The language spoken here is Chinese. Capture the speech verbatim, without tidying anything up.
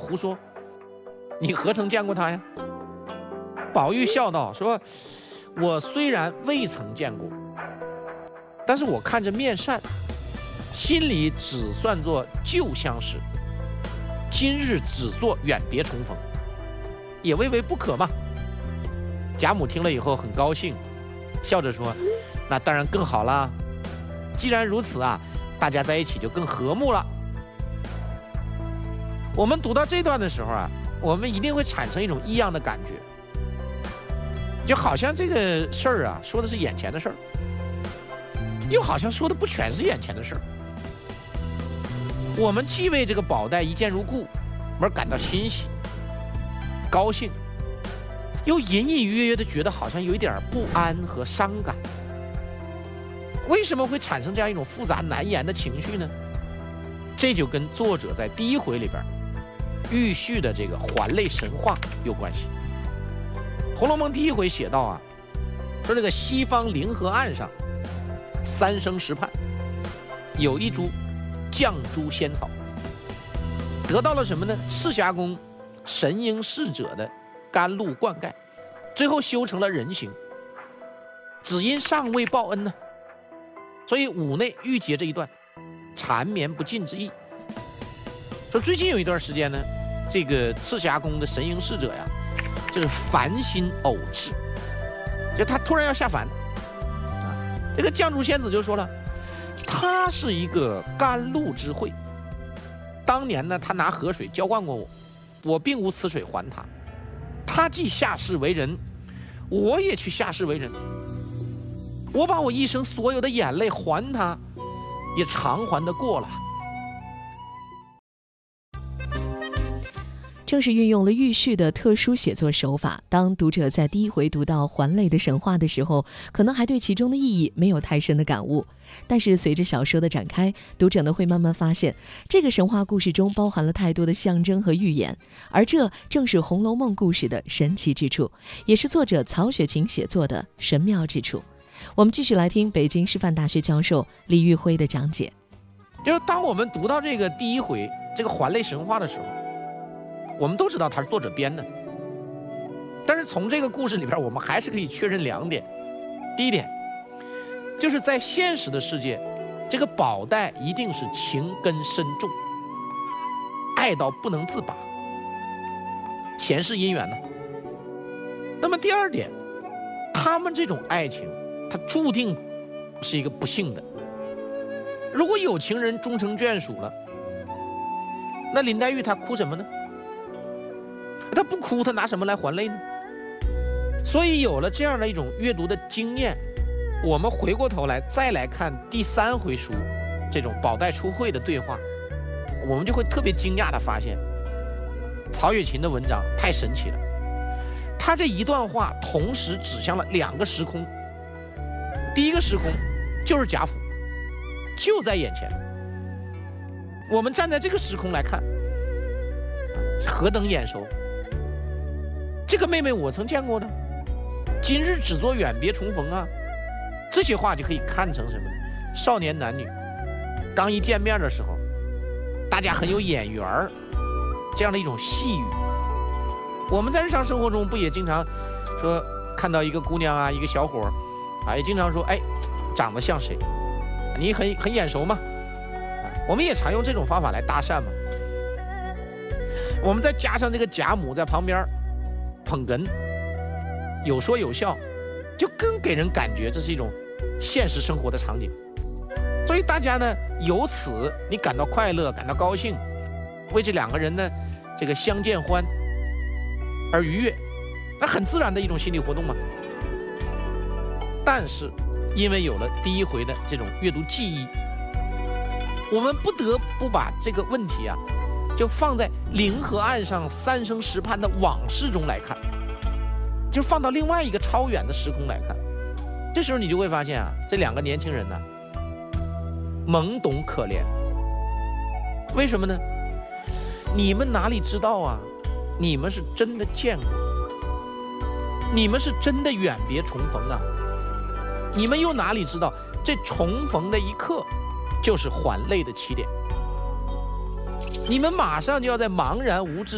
胡说，你何曾见过他呀？”宝玉笑道说：“我虽然未曾见过，但是我看着面善，心里只算作旧相识，今日只做远别重逢，也未为不可嘛。”贾母听了以后很高兴，笑着说：“那当然更好啦，既然如此啊，大家在一起就更和睦了。”我们读到这段的时候啊，我们一定会产生一种异样的感觉，就好像这个事儿啊说的是眼前的事儿，又好像说的不全是眼前的事儿。我们既为这个宝黛一见如故而感到欣喜高兴，又隐隐约约的觉得好像有一点不安和伤感。为什么会产生这样一种复杂难言的情绪呢？这就跟作者在第一回里边预叙的这个环类神话有关系。《红楼梦》第一回写到啊，说这个西方灵河岸上三生石畔有一株绛珠仙草，得到了什么呢？赤霞宫神瑛侍者的甘露灌溉，最后修成了人形，只因尚未报恩呢，所以五内郁结这一段缠绵不尽之意。说最近有一段时间呢，这个赤霞宫的神瑛侍者呀，就是凡心偶至，就他突然要下凡啊。这个绛珠仙子就说了，他是一个甘露之惠，当年呢他拿河水浇灌过我，我并无此水还他，他既下世为人，我也去下世为人，我把我一生所有的眼泪还他，也偿还得过了。 正是运用了预叙的特殊写作手法，当读者在第一回读到环类的神话的时候，可能还对其中的意义没有太深的感悟，但是随着小说的展开，读者呢会慢慢发现，这个神话故事中包含了太多的象征和寓言，而这正是《红楼梦》故事的神奇之处，也是作者曹雪芹写作的神妙之处。我们继续来听北京师范大学教授李玉辉的讲解。 就是当我们读到这个第一回这个环类神话的时候，我们都知道它是作者编的，但是从这个故事里边，我们还是可以确认两点。第一点，就是在现实的世界，这个宝黛一定是情根深重，爱到不能自拔，前世姻缘呢。那么第二点，他们这种爱情，它注定是一个不幸的。如果有情人终成眷属了，那林黛玉她哭什么呢？他不哭，他拿什么来还泪呢？所以有了这样的一种阅读的经验，我们回过头来再来看第三回书这种宝黛初会的对话，我们就会特别惊讶地发现，曹雪芹的文章太神奇了。他这一段话同时指向了两个时空，第一个时空就是贾府，就在眼前。我们站在这个时空来看，何等眼熟！这个妹妹我曾见过的，今日只做远别重逢啊。这些话就可以看成什么呢？少年男女刚一见面的时候，大家很有眼缘儿，这样的一种细语。我们在日常生活中不也经常说，看到一个姑娘啊，一个小伙啊，也经常说，哎，长得像谁？你很很眼熟吗？我们也常用这种方法来搭讪嘛。我们再加上这个贾母在旁边捧哏，有说有笑，就更给人感觉这是一种现实生活的场景。所以大家呢，由此你感到快乐，感到高兴，为这两个人呢这个相见欢而愉悦，那很自然的一种心理活动嘛。但是因为有了第一回的这种阅读记忆，我们不得不把这个问题啊就放在灵河岸上三生石畔的往事中来看，就放到另外一个超远的时空来看。这时候你就会发现啊，这两个年轻人呢、啊、懵懂可怜。为什么呢？你们哪里知道啊，你们是真的见过，你们是真的远别重逢啊。你们又哪里知道这重逢的一刻就是还泪的起点？你们马上就要在茫然无知